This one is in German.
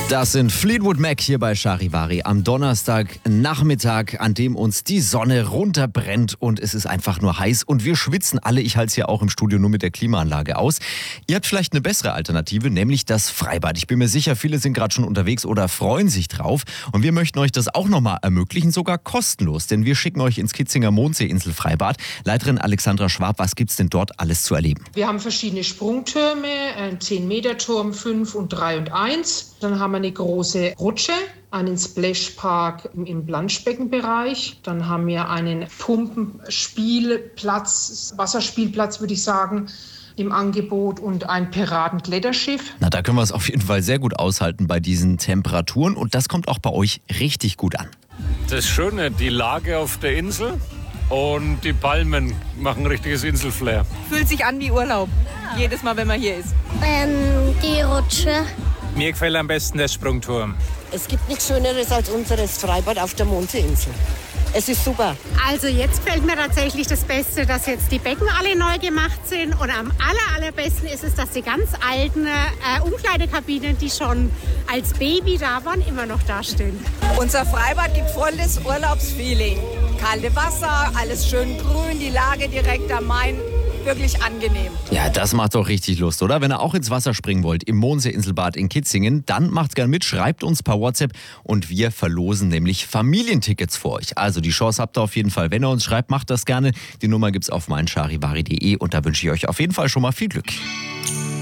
Das sind Fleetwood Mac hier bei Charivari am Donnerstagnachmittag, an dem uns die Sonne runterbrennt und es ist einfach nur heiß und wir schwitzen alle. Ich halte es ja auch im Studio nur mit der Klimaanlage aus. Ihr habt vielleicht eine bessere Alternative, nämlich das Freibad. Ich bin mir sicher, viele sind gerade schon unterwegs oder freuen sich drauf. Und wir möchten euch das auch nochmal ermöglichen, sogar kostenlos. Denn wir schicken euch ins Kitzinger Mondseeinsel-Freibad. Leiterin Alexandra Schwab, was gibt's denn dort alles zu erleben? Wir haben verschiedene Sprungtürme, einen 10-Meter-Turm, 5 und 3 und 1. Dann haben wir eine große Rutsche, einen Splashpark im Planschbeckenbereich. Dann haben wir einen Pumpenspielplatz, Wasserspielplatz würde ich sagen, im Angebot und ein Piratenkletterschiff. Na, da können wir es auf jeden Fall sehr gut aushalten bei diesen Temperaturen und das kommt auch bei euch richtig gut an. Das Schöne, die Lage auf der Insel und die Palmen machen richtiges Inselflair. Fühlt sich an wie Urlaub, jedes Mal, wenn man hier ist. Die Rutsche. Mir gefällt am besten der Sprungturm. Es gibt nichts Schöneres als unseres Freibad auf der Mondseeinsel. Es ist super. Also jetzt fällt mir tatsächlich das Beste, dass jetzt die Becken alle neu gemacht sind. Und am allerbesten ist es, dass die ganz alten Umkleidekabinen, die schon als Baby da waren, immer noch da stehen. Unser Freibad gibt volles Urlaubsfeeling. Kalte Wasser, alles schön grün, die Lage direkt am Main. Wirklich angenehm. Ja, das macht doch richtig Lust, oder? Wenn ihr auch ins Wasser springen wollt, im Mondseeinselbad in Kitzingen, dann macht's gern mit, schreibt uns per WhatsApp und wir verlosen nämlich Familientickets für euch. Also die Chance habt ihr auf jeden Fall. Wenn ihr uns schreibt, macht das gerne. Die Nummer gibt's auf meincharivari.de und da wünsche ich euch auf jeden Fall schon mal viel Glück.